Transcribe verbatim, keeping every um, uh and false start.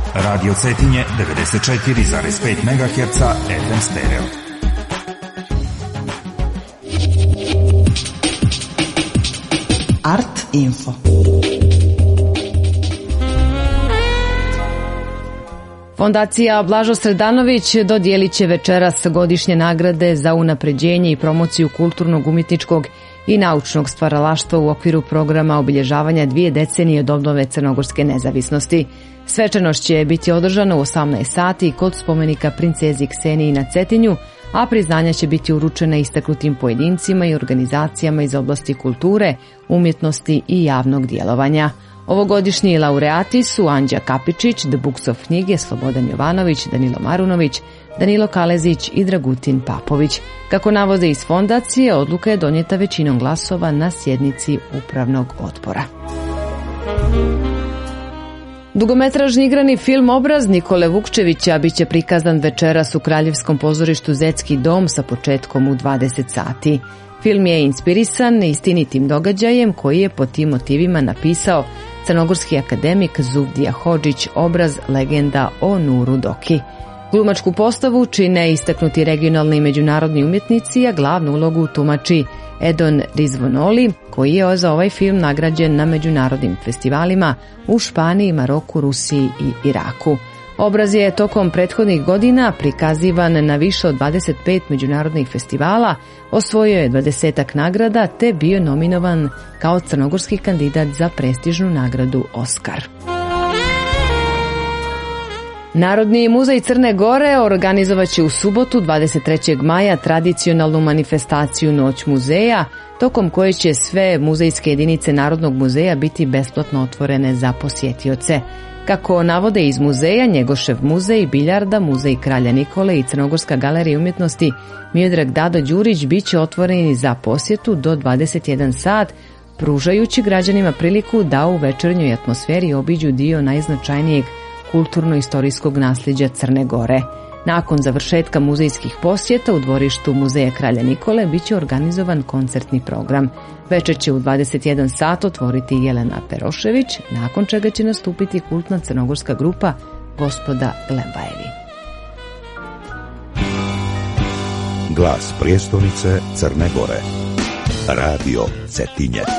Radio Cetinje devedeset četiri zarez pet megaherca F M stereo. Art Info. Fondacija Blažo Sredanović dodijelit će večeras godišnje nagrade za unapređenje i promociju kulturnog, umjetničkog i naučnog stvaralaštva u okviru programa obilježavanja dvije decenije od obnove crnogorske nezavisnosti. Svečanost će biti održana u osamnaest sati kod spomenika princezi Kseniji na Cetinju, a priznanja će biti uručena istaknutim pojedincima i organizacijama iz oblasti kulture, umjetnosti i javnog djelovanja. Ovogodišnji laureati su Anđa Kapičić, The Books of knjige, Slobodan Jovanović, Danilo Marunović, Danilo Kalezić i Dragutin Papović. Kako navode iz fondacije, odluka je donijeta većinom glasova na sjednici upravnog odbora. Dugometražni igrani film Obraz Nikole Vukčevića biće prikazan večeras u Kraljevskom pozorištu Zetski dom sa početkom u dvadeset sati. Film je inspirisan istinitim događajem koji je po tim motivima napisao crnogorski akademik Zuvdija Hodžić, Obraz, legenda o Nuru Doki. Glumačku postavu čine istaknuti regionalni i međunarodni umjetnici, a glavnu ulogu tumači Edon Rizvonoli, koji je za ovaj film nagrađen na međunarodnim festivalima u Španiji, Maroku, Rusiji i Iraku. Obraz je tokom prethodnih godina prikazivan na više od dvadeset pet međunarodnih festivala, osvojio je dvadesetak nagrada te bio nominovan kao crnogorski kandidat za prestižnu nagradu Oskar. Narodni muzej Crne Gore organizovat će u subotu dvadeset trećeg maja tradicionalnu manifestaciju Noć muzeja, tokom koje će sve muzejske jedinice Narodnog muzeja biti besplatno otvorene za posjetioce. Kako navode iz muzeja, Njegošev muzej, Biljarda, muzej Kralja Nikole i Crnogorska galerija umjetnosti Miodrag Dado Đurić bit će otvoreni za posjetu do dvadeset jedan sat, pružajući građanima priliku da u večernjoj atmosferi obiđu dio najznačajnijeg kulturno-istorijskog nasljeđa Crne Gore. Nakon završetka muzejskih posjeta u dvorištu muzeja Kralja Nikole bit će organizovan koncertni program. Večer će u dvadeset jedan sat otvoriti Jelena Perošević, nakon čega će nastupiti kultna crnogorska grupa Gospoda Glembajevi. Glas prijestolnice Crne Gore. Radio Cetinje.